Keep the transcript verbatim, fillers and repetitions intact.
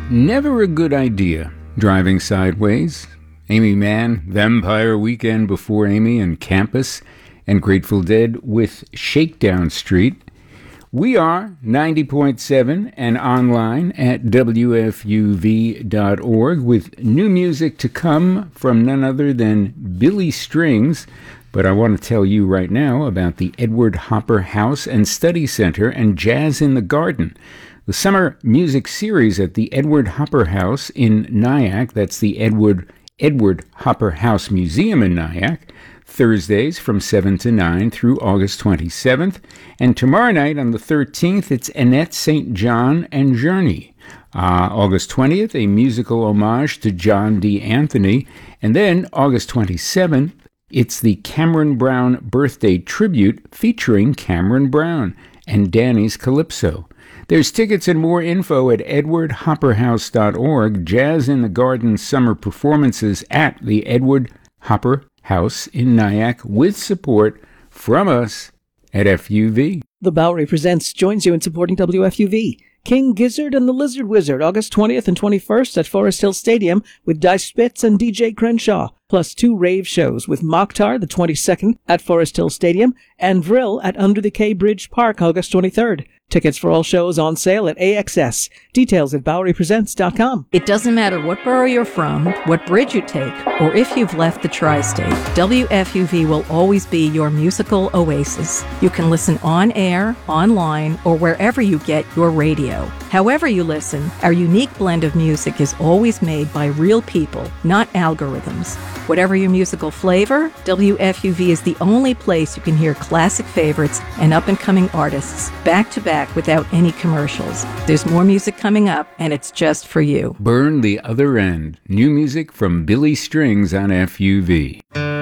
Never a good idea. Driving Sideways, Amy Mann, Vampire Weekend Before Amy, and Campus, and Grateful Dead with Shakedown Street. We are ninety point seven and online at W F U V dot org with new music to come from none other than Billy Strings. But I want to tell you right now about the Edward Hopper House and Study Center and Jazz in the Garden. The summer music series at the Edward Hopper House in Nyack, that's the Edward Edward Hopper House Museum in Nyack, Thursdays from seven to nine through August twenty-seventh. And tomorrow night on the thirteenth, it's Annette Saint John and Journey. Uh, August twentieth, a musical homage to John D. Anthony. And then August twenty-seventh, it's the Cameron Brown Birthday Tribute featuring Cameron Brown and Danny's Calypso. There's tickets and more info at edward hopper house dot org. Jazz in the Garden summer performances at the Edward Hopper House in Nyack with support from us at F U V. The Bowery Presents joins you in supporting W F U V. King Gizzard and the Lizard Wizard, August twentieth and twenty-first at Forest Hill Stadium with Dice Spitz and D J Crenshaw, plus two rave shows with Mokhtar the twenty-second at Forest Hill Stadium and Vril at Under the K Bridge Park, August twenty-third. Tickets for all shows on sale at A X S. Details at bowery presents dot com. It doesn't matter what borough you're from, what bridge you take, or if you've left the tri-state, W F U V will always be your musical oasis. You can listen on air, online, or wherever you get your radio. However you listen, our unique blend of music is always made by real people, not algorithms. Whatever your musical flavor, W F U V is the only place you can hear classic favorites and up-and-coming artists back to back without any commercials. There's more music coming up, and it's just for you. Burn the Other End. New music from Billy Strings on F U V.